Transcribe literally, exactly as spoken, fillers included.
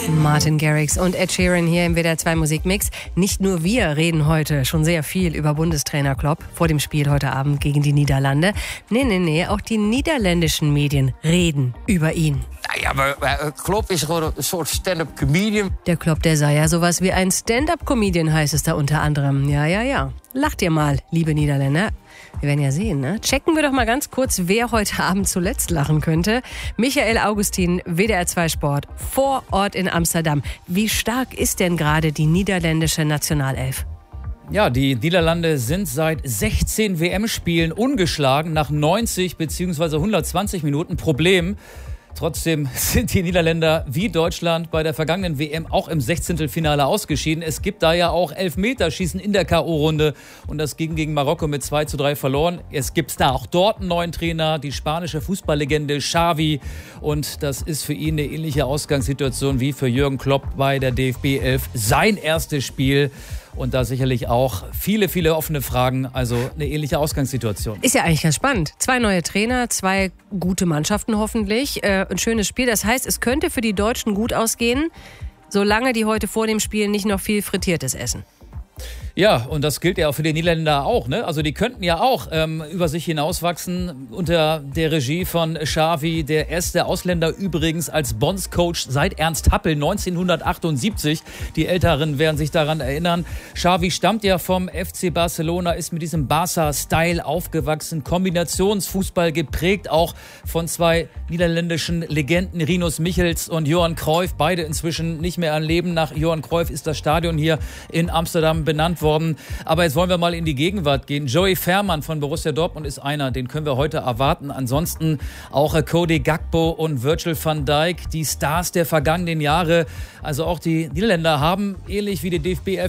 Martin Garrix und Ed Sheeran hier im W D R zwei Musikmix. Nicht nur wir reden heute schon sehr viel über Bundestrainer Klopp vor dem Spiel heute Abend gegen die Niederlande. Nee, nee, nee, auch die niederländischen Medien reden über ihn. Ja, aber uh, Klopp is gewoon een soort stand-up comedian. Der Klopp, der sei ja sowas wie ein Stand-up-Comedian, heißt es da unter anderem. Ja, ja, ja. Lacht ihr mal, liebe Niederländer. Wir werden ja sehen, ne? Checken wir doch mal ganz kurz, wer heute Abend zuletzt lachen könnte. Michael Augustin, W D R zwei Sport, vor Ort in Amsterdam. Wie stark ist denn gerade die niederländische Nationalelf? Ja, die Niederlande sind seit sechzehn W M-Spielen ungeschlagen nach neunzig bzw. hundertzwanzig Minuten. Problem: Trotzdem sind die Niederländer wie Deutschland bei der vergangenen W M auch im Sechzehntelfinale ausgeschieden. Es gibt da ja auch Elfmeterschießen in der K O-Runde und das ging gegen Marokko mit zwei zu drei verloren. Es gibt da auch dort einen neuen Trainer, die spanische Fußballlegende Xavi, und das ist für ihn eine ähnliche Ausgangssituation wie für Jürgen Klopp bei der D F B elf. Sein erstes Spiel. Und da sicherlich auch viele, viele offene Fragen, also eine ähnliche Ausgangssituation. Ist ja eigentlich ganz spannend. Zwei neue Trainer, zwei gute Mannschaften hoffentlich. Äh, ein schönes Spiel. Das heißt, es könnte für die Deutschen gut ausgehen, solange die heute vor dem Spiel nicht noch viel Frittiertes essen. Ja, und das gilt ja auch für die Niederländer auch, ne? Also die könnten ja auch ähm, über sich hinauswachsen unter der Regie von Xavi, der erste Ausländer übrigens als Bondscoach seit Ernst Happel neunzehnhundertachtundsiebzig. Die Älteren werden sich daran erinnern. Xavi stammt ja vom F C Barcelona, ist mit diesem Barca-Style aufgewachsen, Kombinationsfußball geprägt, auch von zwei niederländischen Legenden, Rinus Michels und Johan Cruyff, beide inzwischen nicht mehr am Leben. Nach Johan Cruyff ist das Stadion hier in Amsterdam benannt worden. Aber jetzt wollen wir mal in die Gegenwart gehen. Joey Veerman von Borussia Dortmund ist einer, den können wir heute erwarten. Ansonsten auch Cody Gakpo und Virgil van Dijk, die Stars der vergangenen Jahre. Also auch die Niederländer haben, ähnlich wie die D F B elf,